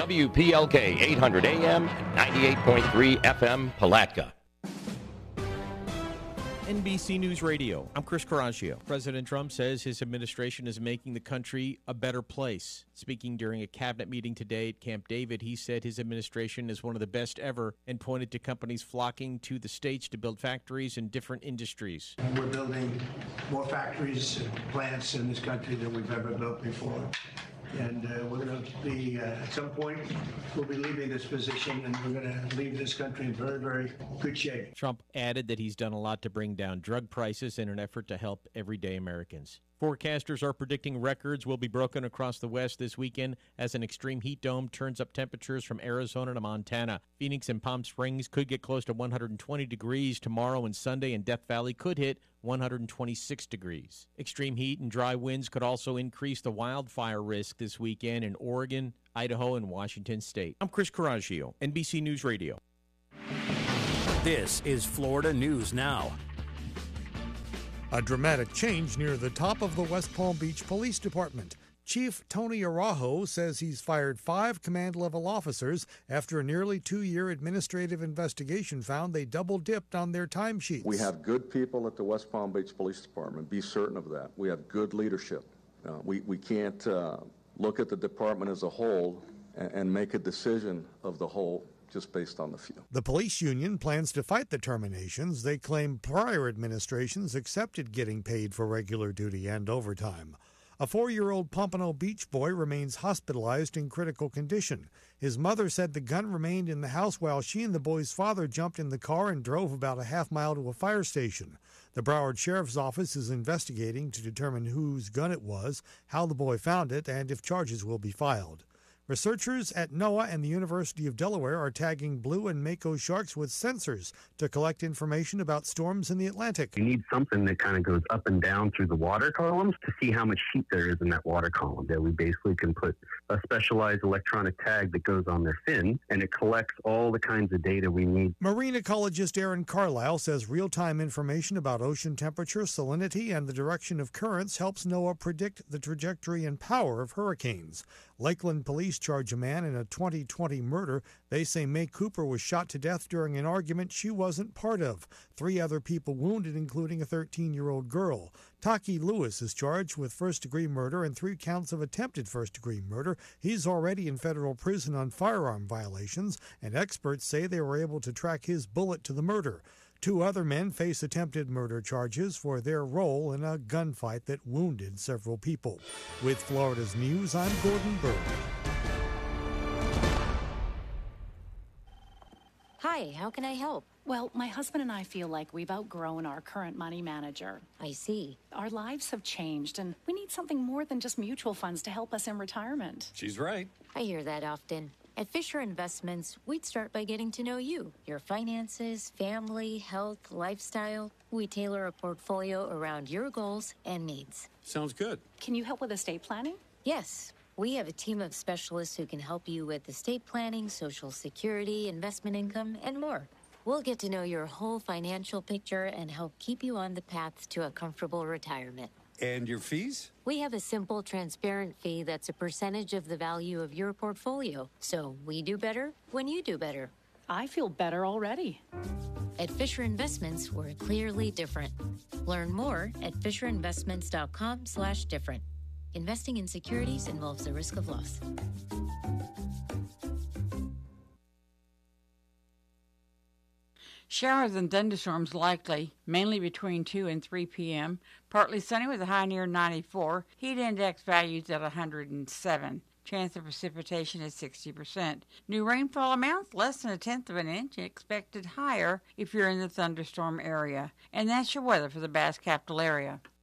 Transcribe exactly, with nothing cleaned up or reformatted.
W P L K eight hundred A M, ninety-eight point three F M, Palatka. N B C News Radio. I'm Chris Caraccio. President Trump says his administration is making the country a better place. Speaking during a cabinet meeting today at Camp David, he said his administration is one of the best ever and pointed to companies flocking to the states to build factories in different industries. We're building more factories and plants in this country than we've ever built before. And uh, we're going to be, uh, at some point, we'll be leaving this position, and we're going to leave this country in very, very good shape. Trump added that he's done a lot to bring down drug prices in an effort to help everyday Americans. Forecasters are predicting records will be broken across the West this weekend as an extreme heat dome turns up temperatures from Arizona to Montana. Phoenix and Palm Springs could get close to one hundred twenty degrees tomorrow and Sunday, and Death Valley could hit one hundred twenty-six degrees. Extreme heat and dry winds could also increase the wildfire risk this weekend in Oregon, Idaho, and Washington State. I'm Chris Caraccio, N B C News Radio. This is Florida News Now. A dramatic change near the top of the West Palm Beach Police Department. Chief Tony Araujo says he's fired five command-level officers after a nearly two-year administrative investigation found they double-dipped on their timesheets. We have good people at the West Palm Beach Police Department. Be certain of that. We have good leadership. Uh, we, we can't uh, look at the department as a whole and, and make a decision of the whole just based on the few. The police union plans to fight the terminations. They claim prior administrations accepted getting paid for regular duty and overtime. A four-year-old Pompano Beach boy remains hospitalized in critical condition. His mother said the gun remained in the house while she and the boy's father jumped in the car and drove about a half mile to a fire station. The Broward Sheriff's Office is investigating to determine whose gun it was, how the boy found it, and if charges will be filed. Researchers at NOAA and the University of Delaware are tagging blue and mako sharks with sensors to collect information about storms in the Atlantic. You need something that kind of goes up and down through the water columns to see how much heat there is in that water column. That we basically can put a specialized electronic tag that goes on their fin, and it collects all the kinds of data we need. Marine ecologist Aaron Carlisle says real-time information about ocean temperature, salinity, and the direction of currents helps NOAA predict the trajectory and power of hurricanes. Lakeland police charge a man in a twenty twenty murder. They say May Cooper was shot to death during an argument she wasn't part of. Three other people wounded, including a thirteen-year-old girl. Taki Lewis is charged with first-degree murder and three counts of attempted first-degree murder. He's already in federal prison on firearm violations, and experts say they were able to track his bullet to the murder. Two other men face attempted murder charges for their role in a gunfight that wounded several people. With Florida's News, I'm Gordon Berg. Hi, how can I help? Well, my husband and I feel like we've outgrown our current money manager. I see. Our lives have changed, and we need something more than just mutual funds to help us in retirement. She's right. I hear that often. At Fisher Investments, we'd start by getting to know you, your finances, family, health, lifestyle. We tailor a portfolio around your goals and needs. Sounds good. Can you help with estate planning? Yes. We have a team of specialists who can help you with estate planning, Social Security, investment income, and more. We'll get to know your whole financial picture and help keep you on the path to a comfortable retirement. And your fees? We have a simple, transparent fee that's a percentage of the value of your portfolio. So we do better when you do better. I feel better already. At Fisher Investments, we're clearly different. Learn more at fisherinvestments.com slash different. Investing in securities involves the risk of loss. Showers and thunderstorms likely, mainly between two and three p.m. Partly sunny with a high near ninety-four. Heat index values at one hundred seven. Chance of precipitation is sixty percent. New rainfall amounts less than a tenth of an inch, expected higher if you're in the thunderstorm area. And that's your weather for the Bass Capital area.